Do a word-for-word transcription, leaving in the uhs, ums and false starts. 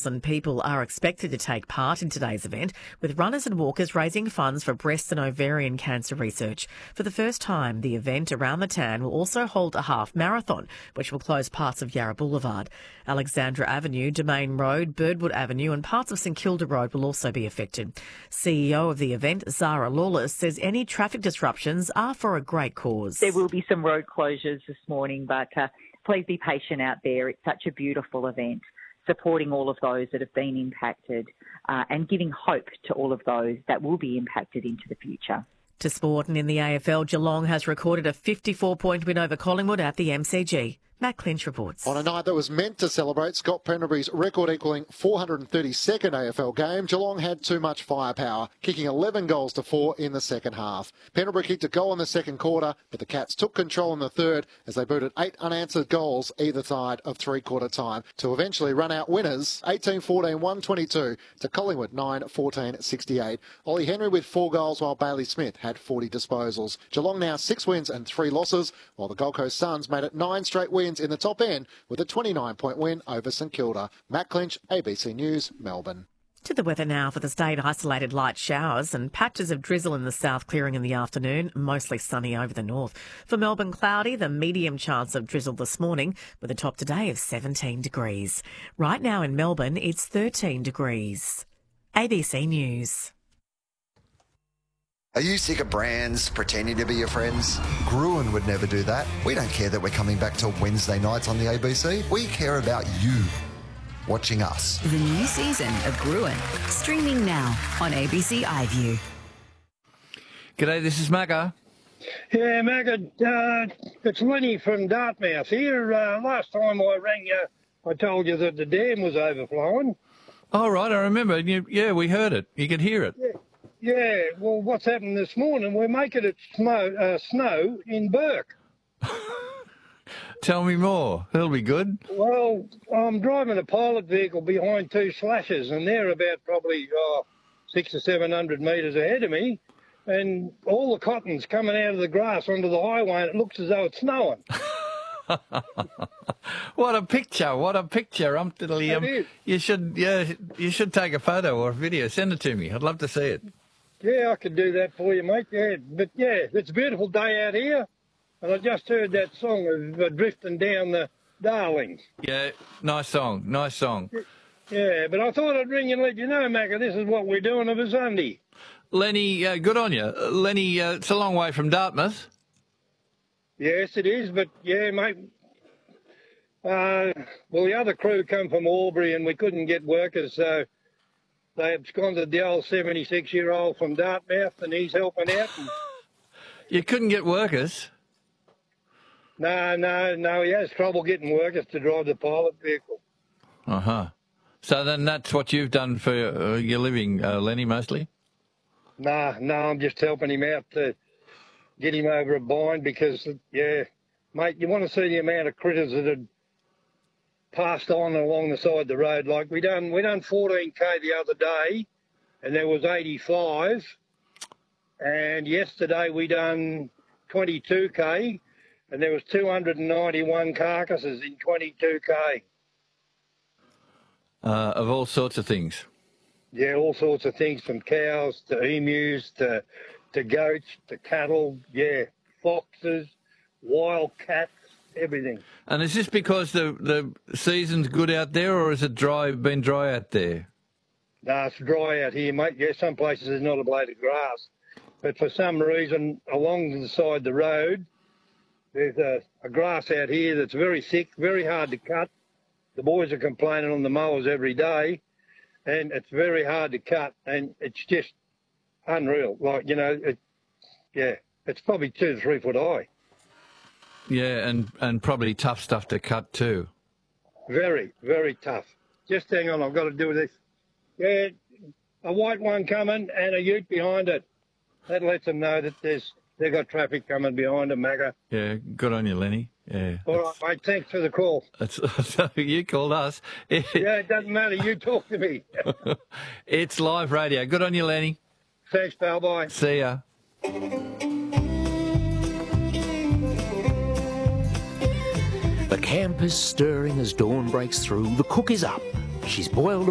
thousand people are expected to take part in today's event, with runners and walkers raising funds for breast and ovarian cancer research. For the first time, the event around the town will also hold a half marathon, which will close parts of Yarra Boulevard. Alexandra Avenue, Domain Road, Birdwood Avenue and parts of St Kilda Road will also be affected. C E O of the event, Zara Lawless, says any traffic disruptions are for a great cause. There will be some road closures this morning, but uh, please be patient out there. It's such a beautiful event, supporting all of those that have been impacted uh, and giving hope to all of those that will be impacted into the future. To sport, and in the A F L, Geelong has recorded a fifty-four point win over Collingwood at the M C G. Matt Clinch reports. On a night that was meant to celebrate Scott Pendlebury's record-equalling four hundred thirty-second A F L game, Geelong had too much firepower, kicking eleven goals to four in the second half. Pendlebury kicked a goal in the second quarter, but the Cats took control in the third as they booted eight unanswered goals either side of three-quarter time to eventually run out winners eighteen fourteen, one twenty-two to Collingwood nine fourteen, sixty-eight. Ollie Henry with four goals while Bailey Smith had forty disposals. Geelong now six wins and three losses, while the Gold Coast Suns made it nine straight wins in the top end with a twenty-nine point win over St Kilda. Matt Clinch, A B C News, Melbourne. To the weather now for the state. Isolated light showers and patches of drizzle in the south, clearing in the afternoon, mostly sunny over the north. For Melbourne, cloudy, the medium chance of drizzle this morning with a top today of seventeen degrees. Right now in Melbourne, it's thirteen degrees. A B C News. Are you sick of brands pretending to be your friends? Gruen would never do that. We don't care that we're coming back to Wednesday nights on the A B C. We care about you watching us. The new season of Gruen, streaming now on A B C iView. G'day, this is Magga. Yeah, Magga, uh, it's Lenny from Dartmouth here. Uh, last time I rang you, I told you that the dam was overflowing. Oh, right, I remember. You, yeah, we heard it. You could hear it. Yeah. Yeah, well, what's happened this morning, we're making it snow, uh, snow in Burke. Tell me more. That'll be good. Well, I'm driving a pilot vehicle behind two slashes, and they're about probably oh, six or seven hundred metres ahead of me, and all the cotton's coming out of the grass onto the highway, and it looks as though it's snowing. What a picture! What a picture! Um, um, you should, yeah, you should take a photo or a video. Send it to me. I'd love to see it. Yeah, I could do that for you, mate. Yeah, but yeah, it's a beautiful day out here, and I just heard that song of uh, Drifting Down the Darling. Yeah, nice song, nice song. Yeah, but I thought I'd ring and let you know, Macca, this is what we're doing of a Sunday. Lenny, uh, good on you. Uh, Lenny, uh, it's a long way from Dartmouth. Yes, it is, but yeah, mate. Uh, well, the other crew come from Albury and we couldn't get workers, so they absconded the old seventy-six-year-old from Dartmouth and he's helping out. And... You couldn't get workers? No, no, no, he has trouble getting workers to drive the pilot vehicle. Uh-huh. So then that's what you've done for uh, your living, uh, Lenny, mostly? Nah, no, I'm just helping him out to get him over a bind because, yeah, mate, you want to see the amount of critters that had passed on along the side of the road. Like we done, we done fourteen K the other day, and there was eighty-five. And yesterday we done twenty-two K, and there was two hundred ninety-one carcasses in twenty-two K. Uh, of all sorts of things. Yeah, all sorts of things, from cows to emus to to goats to cattle. Yeah, foxes, wild cats. Everything. And is this because the the season's good out there, or is it dry? Been dry out there? No, it's dry out here, mate. Yeah, some places there's not a blade of grass, but for some reason along the side of the road, there's a, a grass out here that's very thick, very hard to cut. The boys are complaining on the mowers every day, and it's very hard to cut, and it's just unreal. Like you know, it, yeah, it's probably two to three foot high. Yeah, and, and probably tough stuff to cut too. Very, very tough. Just hang on, I've got to do this. Yeah, a white one coming and a ute behind it. That lets them know that there's they've got traffic coming behind them, Magga. Yeah, good on you, Lenny. Yeah. All right, mate, thanks for the call. It's, you called us. Yeah, it doesn't matter. You talk to me. It's live radio. Good on you, Lenny. Thanks, pal. Bye. See ya. The camp is stirring as dawn breaks through. The cook is up. She's boiled